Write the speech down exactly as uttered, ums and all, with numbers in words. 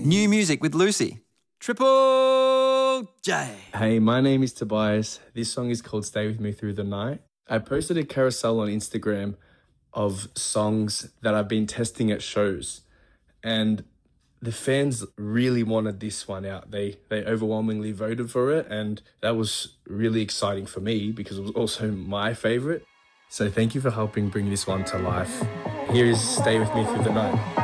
New music with Lucy. Triple J. Hey, my name is Tobias. This song is called Stay With Me Through the Night. I posted a carousel on Instagram of songs that I've been testing at shows, and the fans really wanted this one out. They they overwhelmingly voted for it, and that was really exciting for me because it was also my favourite. So thank you for helping bring this one to life. Here is Stay With Me Through the Night.